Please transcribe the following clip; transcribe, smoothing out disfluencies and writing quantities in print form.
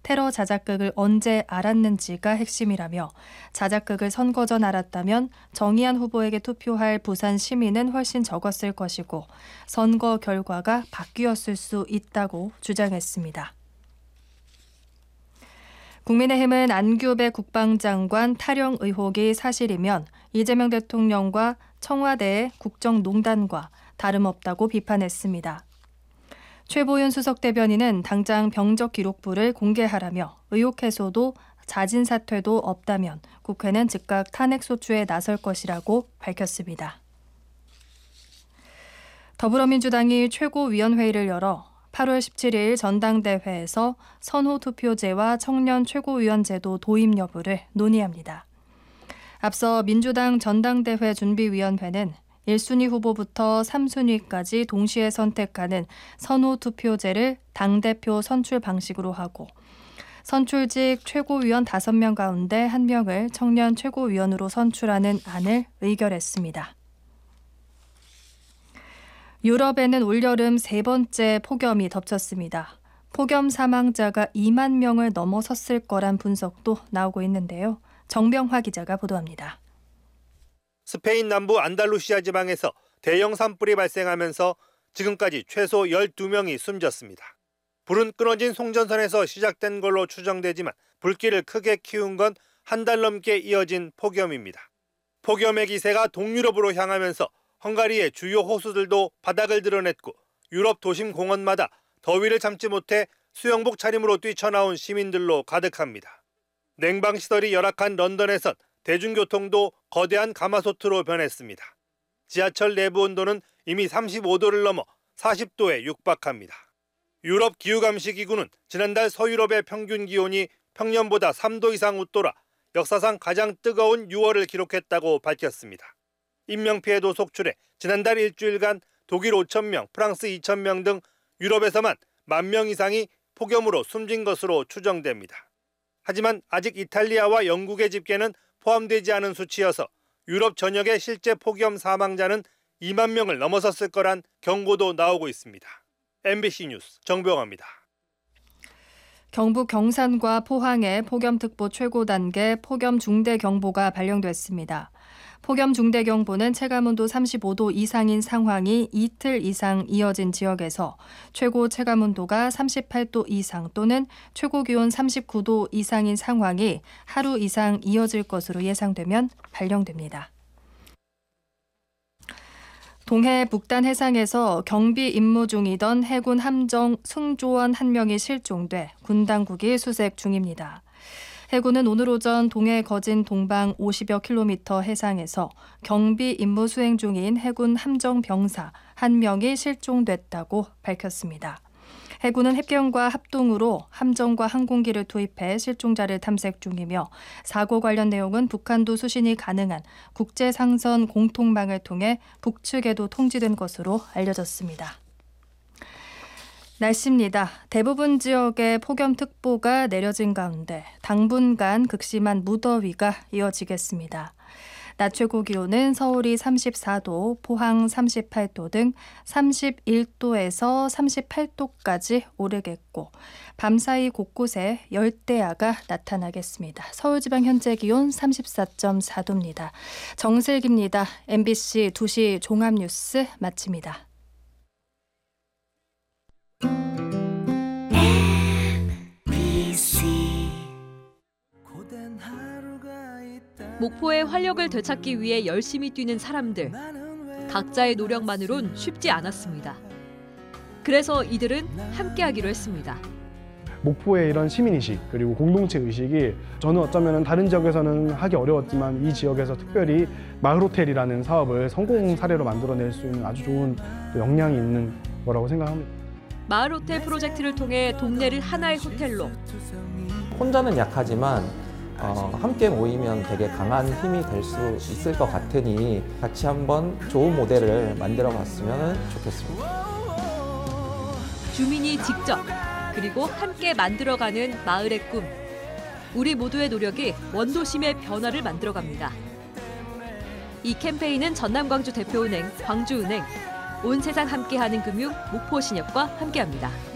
테러 자작극을 언제 알았는지가 핵심이라며 자작극을 선거 전 알았다면 정의안 후보에게 투표할 부산 시민은 훨씬 적었을 것이고 선거 결과가 바뀌었을 수 있다고 주장했습니다. 국민의힘은 안규배 국방장관 탈영 의혹이 사실이면 이재명 대통령과 청와대의 국정농단과 다름없다고 비판했습니다. 최보윤 수석대변인은 당장 병적 기록부를 공개하라며 의혹 해소도 자진 사퇴도 없다면 국회는 즉각 탄핵소추에 나설 것이라고 밝혔습니다. 더불어민주당이 최고위원회의를 열어 8월 17일 전당대회에서 선호투표제와 청년 최고위원제도 도입 여부를 논의합니다. 앞서 민주당 전당대회 준비위원회는 1순위 후보부터 3순위까지 동시에 선택하는 선호투표제를 당대표 선출 방식으로 하고 선출직 최고위원 5명 가운데 1명을 청년 최고위원으로 선출하는 안을 의결했습니다. 유럽에는 올여름 3번째 폭염이 덮쳤습니다. 폭염 사망자가 2만 명을 넘어섰을 거란 분석도 나오고 있는데요. 정병화 기자가 보도합니다. 스페인 남부 안달루시아 지방에서 대형 산불이 발생하면서 지금까지 최소 12명이 숨졌습니다. 불은 끊어진 송전선에서 시작된 걸로 추정되지만 불길을 크게 키운 건 한 달 넘게 이어진 폭염입니다. 폭염의 기세가 동유럽으로 향하면서 헝가리의 주요 호수들도 바닥을 드러냈고 유럽 도심 공원마다 더위를 참지 못해 수영복 차림으로 뛰쳐나온 시민들로 가득합니다. 냉방시설이 열악한 런던에선 대중교통도 거대한 가마솥으로 변했습니다. 지하철 내부 온도는 이미 35도를 넘어 40도에 육박합니다. 유럽 기후감시기구는 지난달 서유럽의 평균 기온이 평년보다 3도 이상 웃돌아 역사상 가장 뜨거운 6월을 기록했다고 밝혔습니다. 인명피해도 속출해 지난달 일주일간 독일 5,000명, 프랑스 2,000명 등 유럽에서만 10,000명 이상이 폭염으로 숨진 것으로 추정됩니다. 하지만 아직 이탈리아와 영국의 집계는 포함되지 않은 수치여서 유럽 전역의 실제 폭염 사망자는 2만 명을 넘어섰을 거란 경고도 나오고 있습니다. MBC 뉴스 정병화입니다. 경북 경산과 포항에 폭염특보 최고 단계 폭염 중대경보가 발령됐습니다. 폭염 중대경보는 체감온도 35도 이상인 상황이 이틀 이상 이어진 지역에서 최고 체감온도가 38도 이상 또는 최고기온 39도 이상인 상황이 하루 이상 이어질 것으로 예상되면 발령됩니다. 동해 북단 해상에서 경비 임무 중이던 해군 함정 승조원 1명이 실종돼 군 당국이 수색 중입니다. 해군은 오늘 오전 동해 거진 동방 50여 킬로미터 해상에서 경비 임무 수행 중인 해군 함정 병사 1명이 실종됐다고 밝혔습니다. 해군은 해병과 합동으로 함정과 항공기를 투입해 실종자를 탐색 중이며 사고 관련 내용은 북한도 수신이 가능한 국제상선 공통망을 통해 북측에도 통지된 것으로 알려졌습니다. 날씨입니다. 대부분 지역에 폭염특보가 내려진 가운데 당분간 극심한 무더위가 이어지겠습니다. 낮 최고 기온은 서울이 34도, 포항 38도 등 31도에서 38도까지 오르겠고 밤사이 곳곳에 열대야가 나타나겠습니다. 서울지방 현재 기온 34.4도입니다. 정슬기입니다. MBC 2시 종합뉴스 마칩니다. 목포의 활력을 되찾기 위해 열심히 뛰는 사람들. 각자의 노력만으론 쉽지 않았습니다. 그래서 이들은 함께하기로 했습니다. 목포의 이런 시민의식 그리고 공동체 의식이 저는 어쩌면 다른 지역에서는 하기 어려웠지만 이 지역에서 특별히 마을호텔이라는 사업을 성공 사례로 만들어낼 수 있는 아주 좋은 역량이 있는 거라고 생각합니다. 마을호텔 프로젝트를 통해 동네를 하나의 호텔로. 혼자는 약하지만 함께 모이면 되게 강한 힘이 될 수 있을 것 같으니 같이 한번 좋은 모델을 만들어 봤으면 좋겠습니다. 주민이 직접 그리고 함께 만들어가는 마을의 꿈. 우리 모두의 노력이 원도심의 변화를 만들어갑니다. 이 캠페인은 전남광주 대표은행, 광주은행, 온 세상 함께하는 금융, 목포신협과 함께합니다.